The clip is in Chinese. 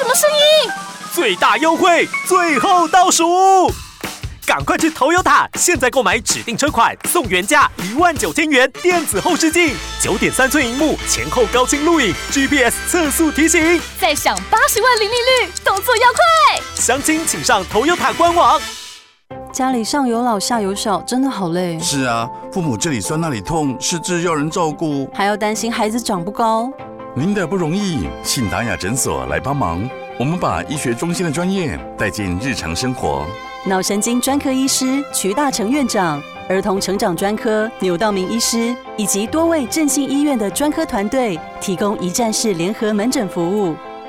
什么声音？ 最大优惠，最后倒数！赶快去Toyota，现在购买指定车款送原价19000元电子后视镜，9.3寸萤幕，前后高清录影 ，GPS 测速提醒， 再享80万零利率，动作要快！ 详情请上Toyota官网。 家里上有老下有小，真的好累。 是啊，父母这里酸那里痛，失智要人照顾， 还要担心孩子长不高。 您的不容易，信达雅诊所来帮忙。我们把医学中心的专业带进日常生活。 脑神经专科医师瞿大成院长，儿童成长专科牛道明医师，以及多位振兴医院的专科团队，提供一站式联合门诊服务。